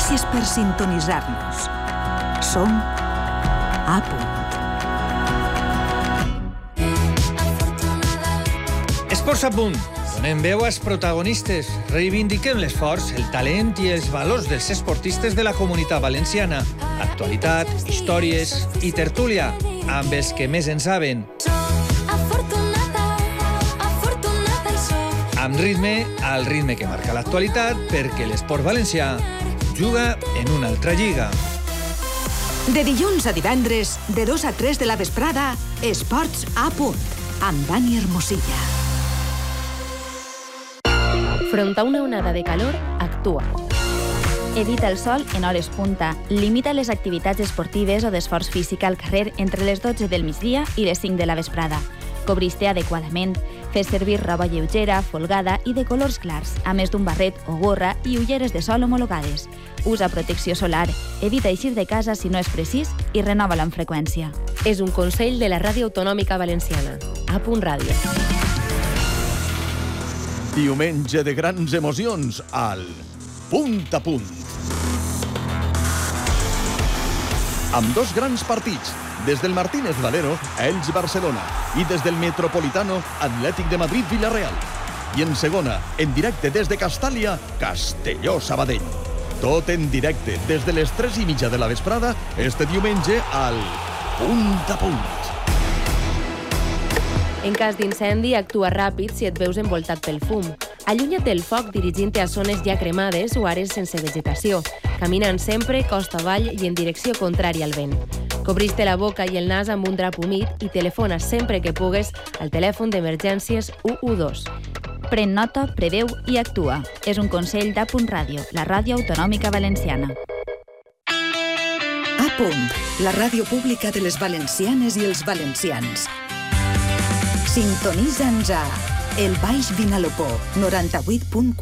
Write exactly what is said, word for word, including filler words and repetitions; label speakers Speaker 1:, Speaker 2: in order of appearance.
Speaker 1: Gràcies per sintonitzar-nos. Som A Punt.
Speaker 2: Esports a Punt. Donem veu als protagonistes. Reivindiquem l'esforç, el talent i els valors dels esportistes de la Comunitat Valenciana. Actualitat, històries i tertúlia amb els que més en saben. Amb ritme, al ritme que marca l'actualitat, perquè l'esport valencià juga en una altra lliga.
Speaker 1: De dilluns a divendres, de dos a tres de la vesprada, Esports a Punt, amb Dani Hermosilla.
Speaker 3: Front a una onada de calor, actua. Evita el sol en hores punta. Limita les activitats esportives o d'esforç físic al carrer entre les dotze del migdia i les cinc de la vesprada. Cobreix-te adequadament. Fes servir roba lleugera, folgada i de colors clars, a més d'un barret o gorra i ulleres de sol homologades. Usa protecció solar, evita eixir de casa si no és precís i renova-la amb freqüència.
Speaker 4: És un consell de la Ràdio Autonòmica Valenciana. A Punt Ràdio.
Speaker 5: Diumenge de grans emocions al Punt a Punt. Amb dos grans partits, des del Martínez Valero a Elx-Barcelona i des del Metropolitano Atlètic de Madrid-Villarreal. I en segona, en directe des de Castàlia, Castelló-Sabadell. Tot en directe des de les tres i mitja de la vesprada, este diumenge al Punt a Punt.
Speaker 4: En cas d'incendi, actua ràpid si et veus envoltat pel fum. Allunya't del foc dirigint-te a zones ja cremades o àrees sense vegetació, caminant sempre costa avall i en direcció contrària al vent. Cobreix-te la boca i el nas amb un drap humit i telefona sempre que pugues al telèfon d'emergències u u dos.
Speaker 3: Pren nota, preveu i actua. És un consell d'A Punt Ràdio, la ràdio autonòmica valenciana.
Speaker 1: A Punt, la ràdio pública de les valencianes i els valencians. Sintonitza'ns a El Baix Vinalopó, noranta-vuit punt quatre.